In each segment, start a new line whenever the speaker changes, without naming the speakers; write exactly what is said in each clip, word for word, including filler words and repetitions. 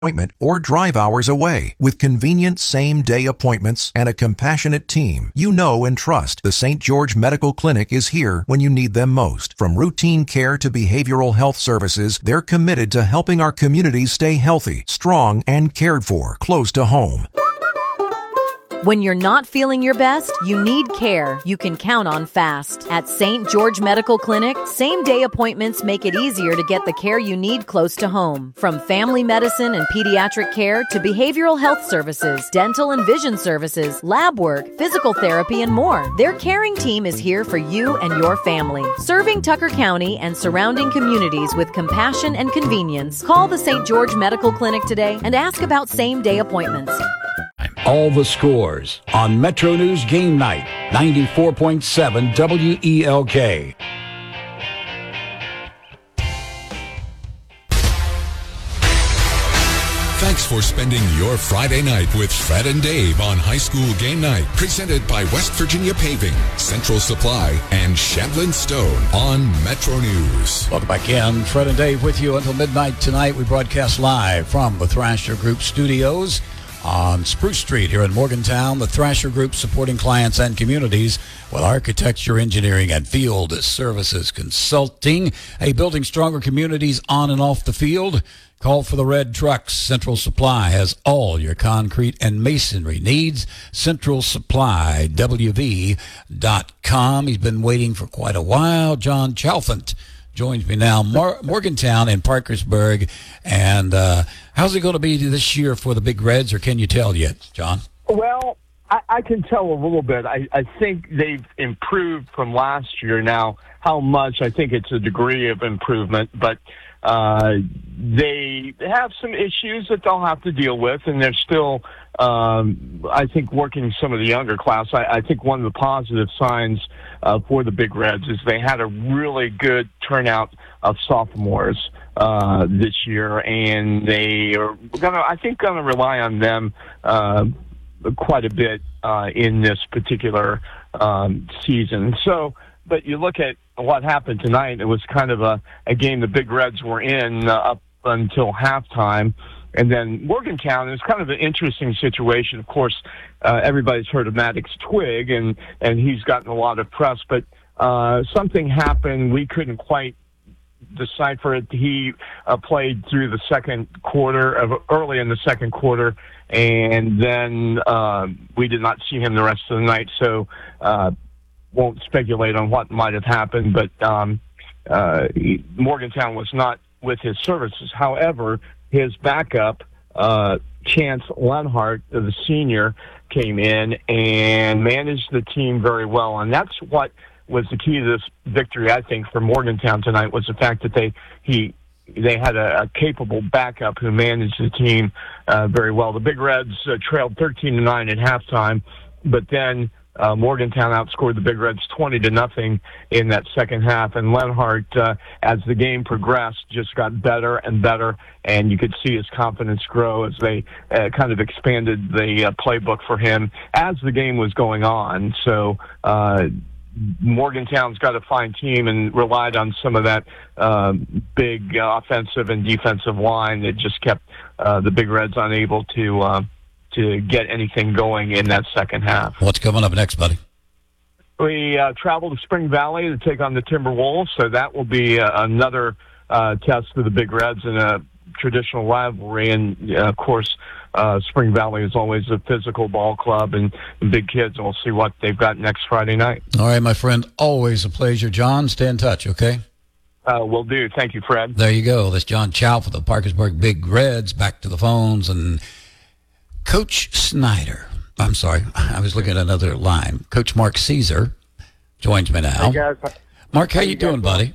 appointment or drive hours away. With convenient same-day appointments and a compassionate team you know and trust, the Saint George Medical Clinic is here when you need them most. From routine care to behavioral health services, they're committed to helping our communities stay healthy, strong, and cared for close to home.
When you're not feeling your best, you need care you can count on fast. At Saint George Medical Clinic, same-day appointments make it easier to get the care you need close to home. From family medicine and pediatric care to behavioral health services, dental and vision services, lab work, physical therapy, and more, their caring team is here for you and your family. Serving Tucker County and surrounding communities with compassion and convenience, call the Saint George Medical Clinic today and ask about same-day appointments.
All the scores on Metro News Game Night, ninety-four point seven W E L K.
Thanks for spending your Friday night with Fred and Dave on High School Game Night, presented by West Virginia Paving, Central Supply, and Shandlin Stone on Metro News.
Welcome back in. Fred and Dave with you until midnight tonight. We broadcast live from the Thrasher Group studios on Spruce Street here in Morgantown. The Thrasher Group supporting clients and communities with architecture, engineering, and field services consulting. Hey, building stronger communities on and off the field. Call for the red trucks. Central Supply has all your concrete and masonry needs. Central Supply W V dot com. He's been waiting for quite a while. John Chalfant joins me now, Mar- Morgantown and Parkersburg. And uh, how's it going to be this year for the Big Reds, or can you tell yet, John?
Well, I, I can tell a little bit. I, I think they've improved from last year. Now, how much? I think it's a degree of improvement, but uh, they have some issues that they'll have to deal with, and they're still, um, I think, working some of the younger class. I, I think one of the positive signs uh, for the Big Reds is they had a really good turnout of sophomores uh, this year, and they are gonna, I think, gonna rely on them uh, quite a bit uh, in this particular um, season. So, but you look at what happened tonight, it was kind of a, a game the Big Reds were in uh, up until halftime. And then Morgantown is kind of an interesting situation. Of course, uh, everybody's heard of Maddox Twig, and, and he's gotten a lot of press, but uh, something happened. We couldn't quite decipher it. He uh, played through the second quarter, of, early in the second quarter, and then uh, we did not see him the rest of the night, so uh, won't speculate on what might have happened, but um, uh, he, Morgantown was not with his services. However, his backup, uh, Chance Lenhart, the senior, came in and managed the team very well. And that's what was the key to this victory, I think, for Morgantown tonight, was the fact that they he they had a, a capable backup who managed the team uh, very well. The Big Reds uh, trailed thirteen to nine at halftime, but then Uh, Morgantown outscored the Big Reds twenty to nothing in that second half, and Lenhart, uh, as the game progressed, just got better and better, and you could see his confidence grow as they uh, kind of expanded the uh, playbook for him as the game was going on. So uh, Morgantown's got a fine team and relied on some of that uh, big uh, offensive and defensive line that just kept uh, the Big Reds unable to uh, to get anything going in that second half.
What's coming up next, buddy?
We uh, travel to Spring Valley to take on the Timberwolves, so that will be uh, another uh, test for the Big Reds in a traditional rivalry. And, uh, of course, uh, Spring Valley is always a physical ball club, and the big kids, and we'll see what they've got next Friday night.
All right, my friend, always a pleasure. John, stay in touch, okay?
Uh, will do. Thank you, Fred.
There you go. That's John Chow for the Parkersburg Big Reds. Back to the phones, and Coach Snyder, I'm sorry, I was looking at another line. Coach Mark Caesar joins me now.
Hey, guys.
Mark, how, how you,
you
doing, buddy?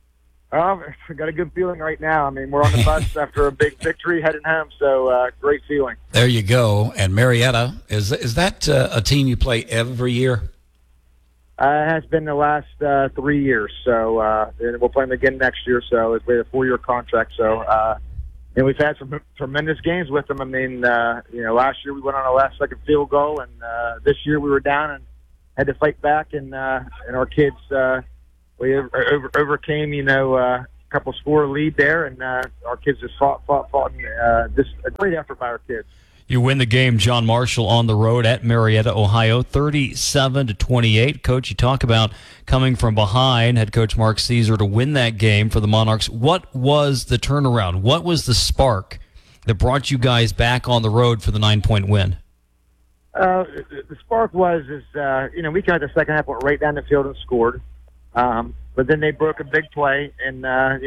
Um, I got a good feeling right now. I mean, we're on the bus after a big victory heading home, so uh, great feeling.
There you go. And Marietta, is is that uh, a team you play every year?
Uh, it has been the last uh, three years, so uh, and we'll play them again next year. So it's been a four-year contract, so uh, and we've had some tremendous games with them. I mean, uh, you know, last year we went on a last-second field goal, and uh, this year we were down and had to fight back, and uh, and our kids uh, we over, overcame, you know, uh, couple score lead there, and uh, our kids just fought, fought, fought. And, uh, just a great effort by our kids.
You win the game, John Marshall, on the road at Marietta, Ohio, thirty-seven to twenty-eight. Coach, you talk about coming from behind, head coach Mark Caesar, to win that game for the Monarchs. What was the turnaround? What was the spark that brought you guys back on the road for the nine-point win?
Uh, the spark was, is uh, you know, we got the second half, went right down the field and scored. Um, but then they broke a big play, and uh,